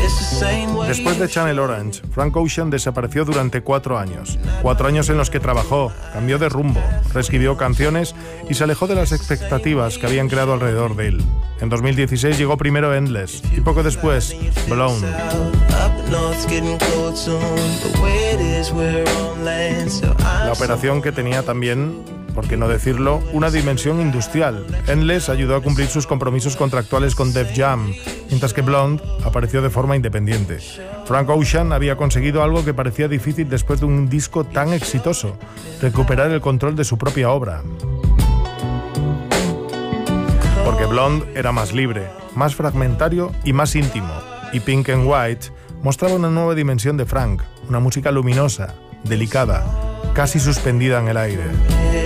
Después de Channel Orange, Frank Ocean desapareció durante 4 años. 4 años en los que trabajó, cambió de rumbo, reescribió canciones y se alejó de las expectativas que habían creado alrededor de él. En 2016 llegó primero Endless y poco después Blown. La operación que tenía también, por qué no decirlo, una dimensión industrial. Endless ayudó a cumplir sus compromisos contractuales con Def Jam, mientras que Blonde apareció de forma independiente. Frank Ocean había conseguido algo que parecía difícil después de un disco tan exitoso: recuperar el control de su propia obra. Porque Blonde era más libre, más fragmentario y más íntimo, y Pink and White mostraba una nueva dimensión de Frank, una música luminosa, delicada, casi suspendida en el aire.